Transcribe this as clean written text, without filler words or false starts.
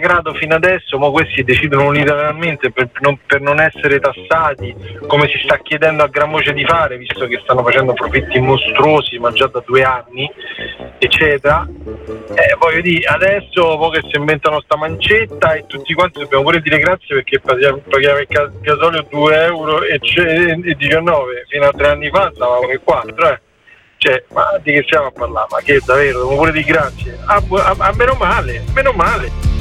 consacrato fino adesso, ma questi decidono unilateralmente per non essere tassati, come si sta chiedendo a gran voce di fare, visto che stanno facendo profitti mostruosi, ma già da 2 anni, eccetera. Voglio dire, adesso poi che si inventano sta mancetta e tutti quanti dobbiamo pure dire grazie perché paghiamo il gasolio 2,19 fino a 3 anni fa stava come 4, Cioè, ma di che stiamo a parlare? Ma che davvero, dobbiamo pure dire grazie? Meno male.